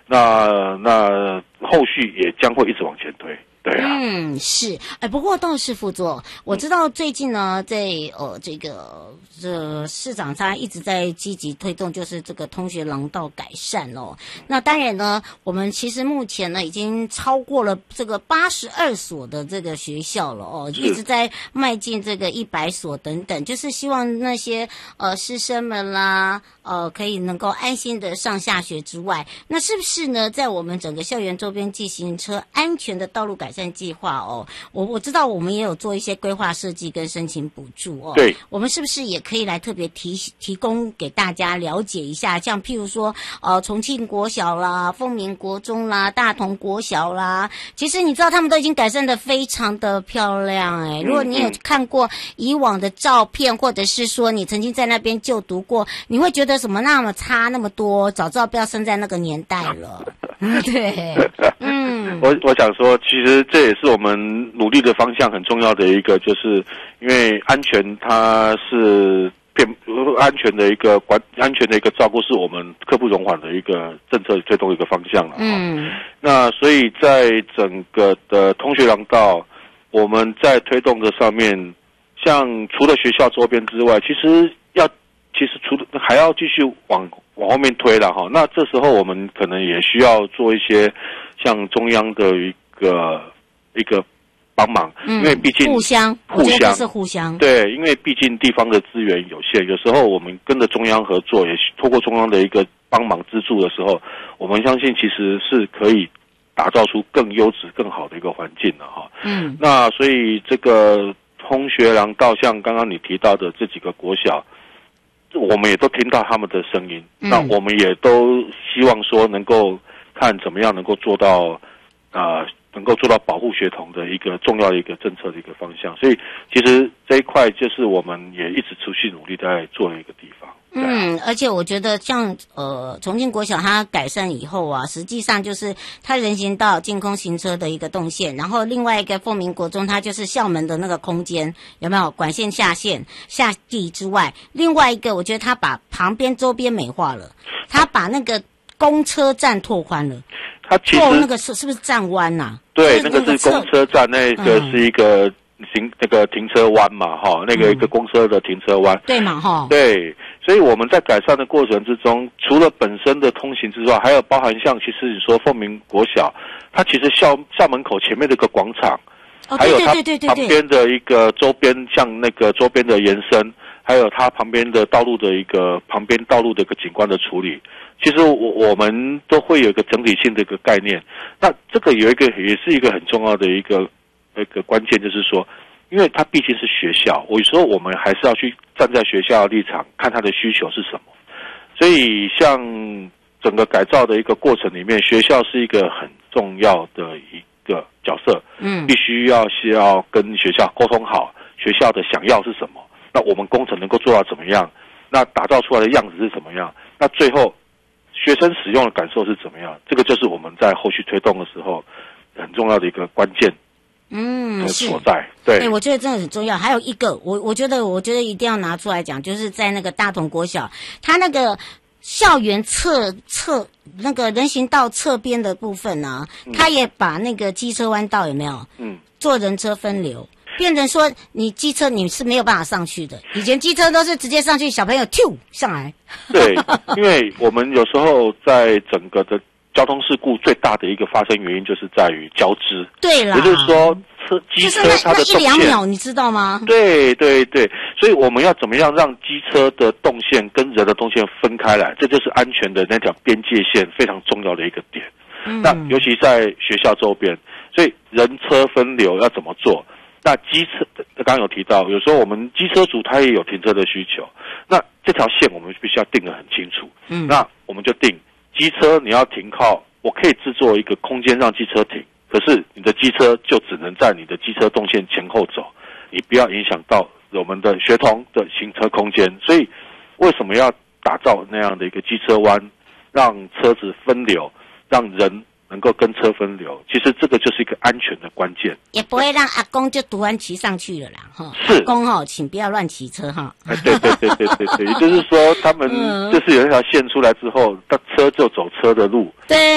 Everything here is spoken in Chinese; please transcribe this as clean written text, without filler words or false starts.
那后续也将会一直往前推。对啊， 是，不过倒是副座，我知道最近呢，在市长他一直在积极推动，就是这个通学廊道改善哦。那当然呢，我们其实目前呢已经超过了这个82所的这个学校了哦，一直在迈进这个100所等等，就是希望那些师生们啦，可以能够安心的上下学之外，那是不是呢，在我们整个校园周边自行车安全的道路改善计划哦，我知道我们也有做一些规划设计跟申请补助哦。 对， 我们是不是也可以来特别提供给大家了解一下？像譬如说，重庆国小啦、凤鸣国中啦、大同国小啦，其实你知道他们都已经改善的非常的漂亮哎。如果你有看过以往的照片，或者是说你曾经在那边就读过，你会觉得什么那么差那么多？早知道不要生在那个年代了。对， 我想说，其实这也是我们努力的方向很重要的一个，就是因为安全它是安全的一个照顾是我们刻不容缓的一个政策推动一个方向了。那所以在整个的通学廊道，我们在推动的上面，像除了学校周边之外，其实除了还要继续往后面推了哈。那这时候我们可能也需要做一些像中央的一个帮忙，因为毕竟互相是互相。 对，因为毕竟地方的资源有限，有时候我们跟着中央合作，也透过中央的一个帮忙资助的时候，我们相信其实是可以打造出更优质、更好的一个环境的哈。那所以这个通学廊道，像刚刚你提到的这几个国小，我们也都听到他们的声音，那我们也都希望说能够看怎么样能够做到保护学童的一个重要的一个政策的一个方向，所以其实这一块就是我们也一直持续努力在做的一个地方。 而且我觉得像重庆国小它改善以后啊，实际上就是它人行道净空行车的一个动线，然后另外一个凤鸣国中它就是校门的那个空间，有没有管线下地之外，另外一个我觉得它把旁边周边美化了，它把那个公车站拓宽了。 它其实那个是不是站弯呐？ 对，那个是公车站，那个是一个停车弯嘛，哈，那个一个公车的停车弯。 对嘛，哈。 对，所以我们在改善的过程之中，除了本身的通行之外，还有包含像其实你说凤鸣国小，它其实校门口前面的一个广场，还有它旁边的一个周边，像那个周边的延伸，还有它旁边的道路的一个景观的处理。其实我们都会有一个整体性的一个概念，那这个也是一个很重要的一个关键，就是说，因为它毕竟是学校，有时候我们还是要去站在学校的立场，看它的需求是什么。所以像整个改造的一个过程里面，学校是一个很重要的一个角色，必须要跟学校沟通好，学校的想要是什么，那我们工程能够做到怎么样，那打造出来的样子是怎么样，那最后学生使用的感受是怎么样？这个就是我们在后续推动的时候很重要的一个关键，所在。对， 我觉得真的很重要。还有一个，我觉得一定要拿出来讲，就是在那个大同国小，它那个校园侧那个人行道侧边的部分呢，它也把那个机车弯道有没有？做人车分流。变成说你机车你是没有办法上去的，以前机车都是直接上去，小朋友跳上来。 对，因为我们有时候在整个的交通事故最大的一个发生原因就是在于交织。 对啦， 也就是说机车它的动线， 就是那1-2秒，你知道吗？ 对对对，所以我们要怎么样让机车的动线跟人的动线分开来，这就是安全的那条边界线非常重要的一个点。那尤其在学校周边，所以人车分流要怎么做？那机车刚刚有提到，有时候我们机车主他也有停车的需求，那这条线我们必须要定得很清楚。那我们就定机车你要停靠，我可以制作一个空间让机车停，可是你的机车就只能在你的机车动线前后走，你不要影响到我们的学童的行车空间。所以为什么要打造那样的一个机车弯，让车子分流，让人能够跟车分流，其实这个就是一个安全的关键， 也不会让阿公就突然骑上去了啦，哈。 是阿公请不要乱骑车哈。 对，也就是说，他们就是有一条线出来之后，他车就走车的路。 对。